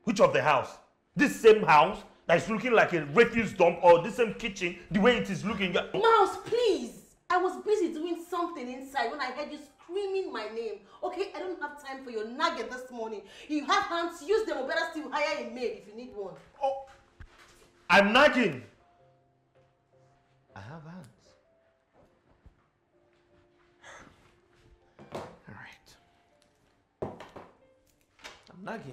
Which of the house? This same house that is looking like a refuse dump, or this same kitchen, the way it is looking? Miles, please! I was busy doing something inside when I heard you screaming my name. Okay, I don't have time for your nugget this morning. You have hands, use them, or better still hire a maid if you need one. Oh, I'm nagging. I have hands. All right. I'm nagging.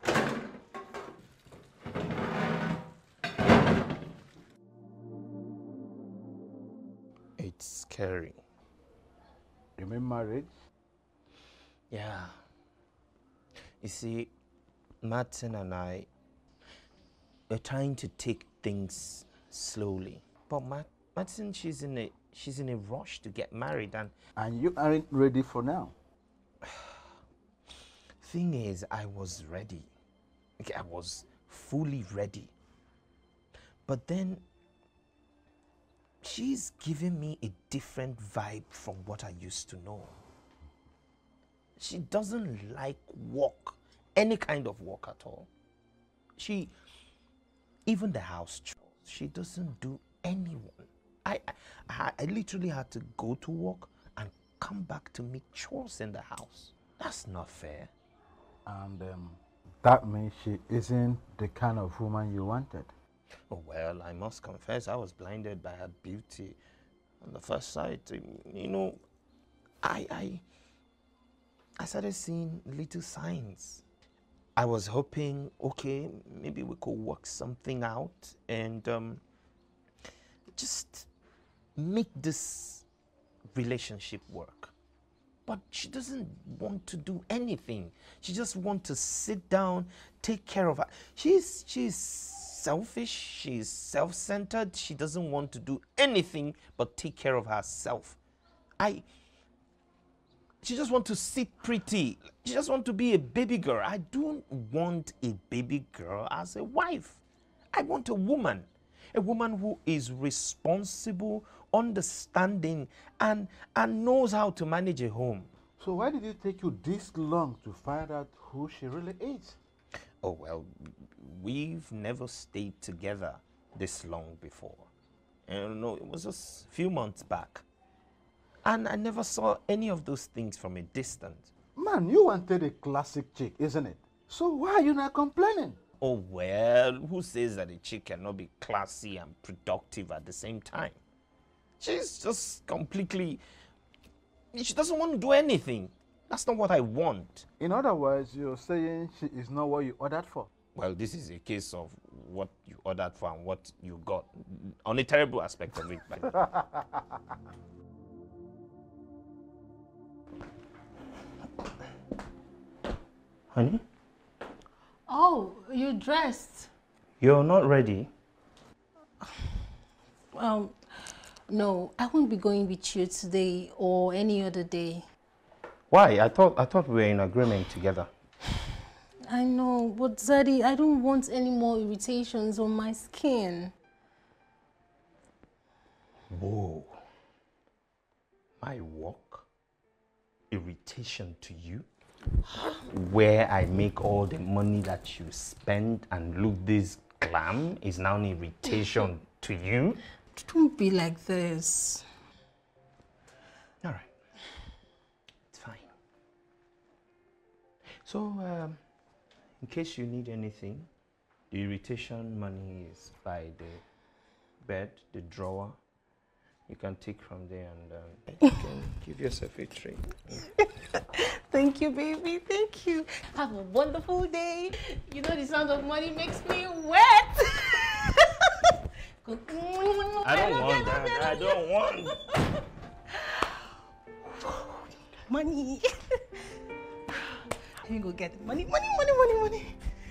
It's scary. You mean marriage? Yeah. You see, Martin and I, we're trying to take things slowly. But Martin, she's in a rush to get married, and you aren't ready for now. Thing is, I was ready. Okay, I was fully ready. But then she's giving me a different vibe from what I used to know. She doesn't like work, any kind of work at all. Even the house chores, she doesn't do anyone. I literally had to go to work and come back to make chores in the house. That's not fair. And that means she isn't the kind of woman you wanted. Oh, well, I must confess, I was blinded by her beauty on the first sight. You know, I started seeing little signs. I was hoping, okay, maybe we could work something out and just make this relationship work. But she doesn't want to do anything. She just wants to sit down, take care of her. She's selfish, she's self-centered. She doesn't want to do anything but take care of herself. She just wants to sit pretty. She just wants to be a baby girl. I don't want a baby girl as a wife. I want a woman who is responsible, understanding, and knows how to manage a home. So why did it take you this long to find out who she really is? Oh, well, we've never stayed together this long before. No, it was just a few months back. And I never saw any of those things from a distance. Man, you wanted a classic chick, isn't it? So why are you not complaining? Oh, well, who says that a chick cannot be classy and productive at the same time? She's just completely... She doesn't want to do anything. That's not what I want. In other words, you're saying she is not what you ordered for? Well, this is a case of what you ordered for and what you got. On a terrible aspect of it. Honey? Oh, you dressed? You're not ready? No, I won't be going with you today or any other day. Why? I thought we were in agreement together. I know, but Daddy, I don't want any more irritations on my skin. Whoa. My work? Irritation to you? Where I make all the money that you spend and look this glam is now an irritation to you? Don't be like this. All right. It's fine. So, in case you need anything, the irritation money is by the bed, the drawer. You can take from there and you can give yourself a treat. Thank you, baby. Thank you. Have a wonderful day. You know the sound of money makes me wet. I don't want that. I don't want. Money. Let me go get money. Money, money, money, money.